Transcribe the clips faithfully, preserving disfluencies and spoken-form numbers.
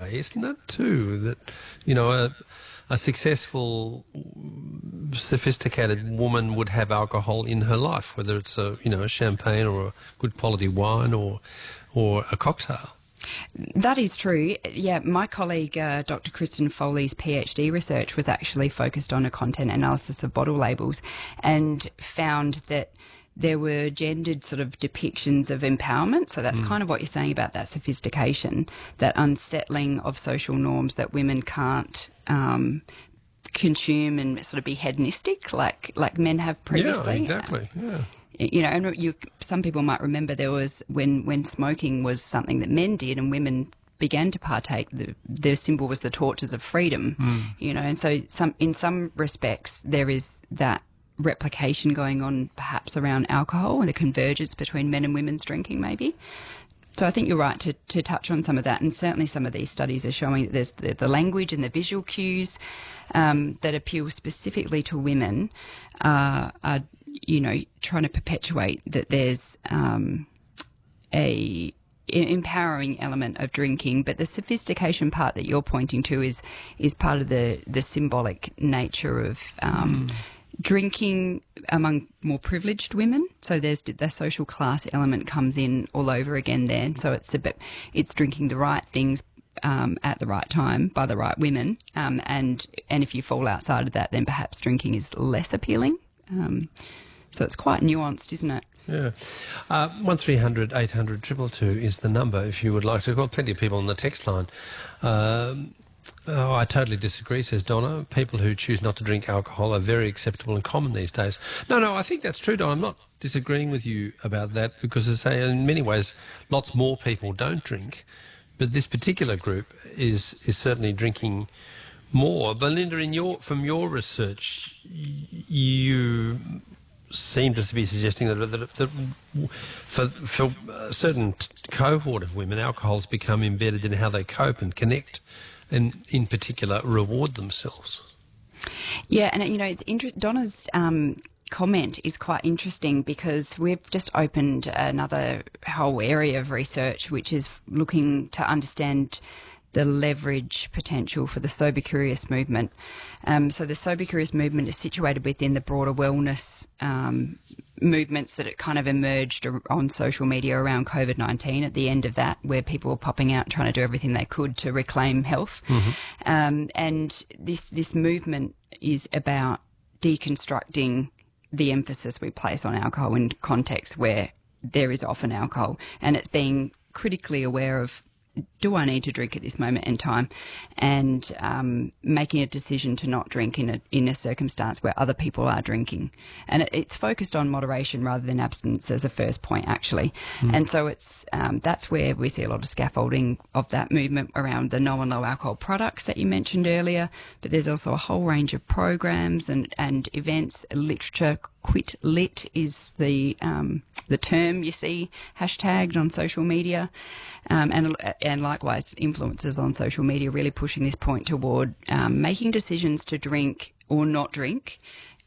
way, isn't it, too? That, you know, a, a successful, sophisticated woman would have alcohol in her life, whether it's a, you know, a champagne or a good quality wine or, or a cocktail. That is true. Yeah, my colleague, uh, Doctor Kristen Foley's PhD research was actually focused on a content analysis of bottle labels and found that there were gendered sort of depictions of empowerment. So that's mm. kind of what you're saying about that sophistication, that unsettling of social norms that women can't um, consume and sort of be hedonistic like like men have previously. Yeah, exactly. Yeah. You know, and you, some people might remember there was when, when smoking was something that men did and women began to partake, the, the symbol was the torches of freedom, mm. you know, and so some in some respects there is that replication going on perhaps around alcohol and the convergence between men and women's drinking maybe. So I think you're right to, to touch on some of that, and certainly some of these studies are showing that there's the, the language and the visual cues um, that appeal specifically to women uh, are, you know, trying to perpetuate that there's um, a empowering element of drinking, but the sophistication part that you're pointing to is is part of the, the symbolic nature of um, mm. drinking among more privileged women. So there's the social class element comes in all over again there. So it's a bit, it's drinking the right things um, at the right time by the right women, um, and and if you fall outside of that, then perhaps drinking is less appealing. Um, so it's quite nuanced, isn't it? Yeah. Uh, one three hundred eight hundred two two two is the number if you would like to. We've got plenty of people on the text line. Um, oh, I totally disagree, says Donna. People who choose not to drink alcohol are very acceptable and common these days. No, no, I think that's true, Donna. I'm not disagreeing with you about that because, as I say, in many ways, lots more people don't drink. But this particular group is, is certainly drinking more. Belinda, in your, from your research, you seem to be suggesting that, that, that for, for a certain cohort of women, alcohol's become embedded in how they cope and connect and, in particular, reward themselves. Yeah, and, you know, it's interesting. Donna's um, comment is quite interesting because we've just opened another whole area of research which is looking to understand the leverage potential for the Sober Curious movement. Um, so the Sober Curious movement is situated within the broader wellness um, movements that it kind of emerged on social media around COVID nineteen at the end of that, where people were popping out trying to do everything they could to reclaim health. Mm-hmm. Um, and this, this movement is about deconstructing the emphasis we place on alcohol in contexts where there is often alcohol, and it's being critically aware of, do I need to drink at this moment in time, and um, making a decision to not drink in a in a circumstance where other people are drinking. And it, it's focused on moderation rather than abstinence as a first point, actually. Mm. And so it's um, that's where we see a lot of scaffolding of that movement around the no and low alcohol products that you mentioned earlier. But there's also a whole range of programs and, and events, literature. Quit lit is the um, the term you see hashtagged on social media, um, and and likewise influencers on social media really pushing this point toward um, making decisions to drink or not drink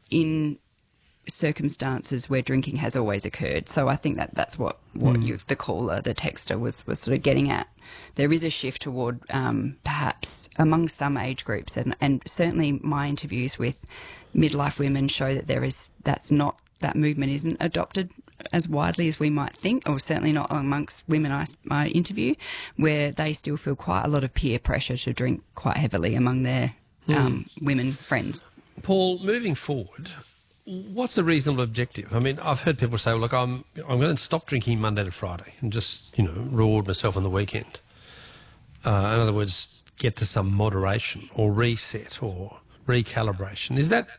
in circumstances where drinking has always occurred. So I think that that's what, what mm. you, the caller, the texter was, was sort of getting at. There is a shift toward um, perhaps among some age groups, and, and certainly my interviews with midlife women show that there is, that's not, that movement isn't adopted as widely as we might think, or certainly not amongst women I, I interview, where they still feel quite a lot of peer pressure to drink quite heavily among their mm. um, women friends. Paul, moving forward, what's the reasonable objective? I mean, I've heard people say, well, look, I'm I'm going to stop drinking Monday to Friday and just, you know, reward myself on the weekend. Uh, in other words, get to some moderation or reset or recalibration. Is that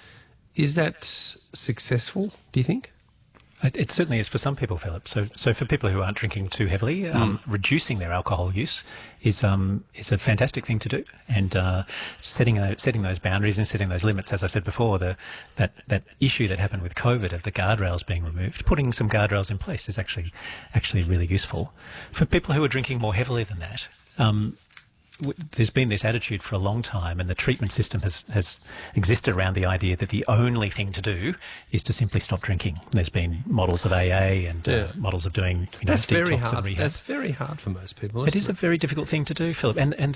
is that successful, do you think? It, it certainly is for some people, Philip. So, so for people who aren't drinking too heavily, um, mm. reducing their alcohol use is um, is a fantastic thing to do. And uh, setting uh, setting those boundaries and setting those limits, as I said before, the that that issue that happened with COVID of the guardrails being removed, putting some guardrails in place is actually actually really useful. For people who are drinking more heavily than that, um, there's been this attitude for a long time, and the treatment system has, has existed around the idea that the only thing to do is to simply stop drinking. There's been models of A A and yeah. uh, models of doing, you know, that's detox very hard. and rehab. That's very hard for most people. It is it? a very difficult thing to do, Philip. And and